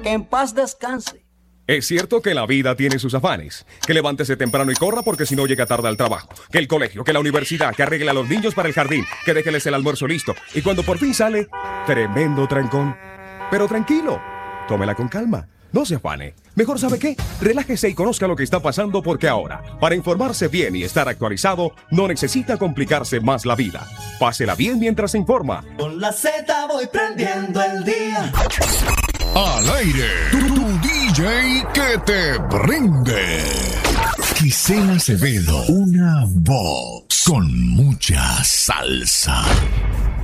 que en paz descanse. Es cierto que la vida tiene sus afanes. Que levántese temprano y corra porque si no llega tarde al trabajo. Que el colegio, que la universidad, que arregle a los niños para el jardín, que déjeles el almuerzo listo. Y cuando por fin sale, tremendo trancón. Pero tranquilo, tómela con calma. No se afane. Mejor, ¿sabe qué? Relájese y conozca lo que está pasando porque ahora, para informarse bien y estar actualizado, no necesita complicarse más la vida. Pásela bien mientras se informa. Con la Z voy prendiendo el día. Al aire, tu DJ que te prende. Gisela Acevedo, una voz con mucha salsa.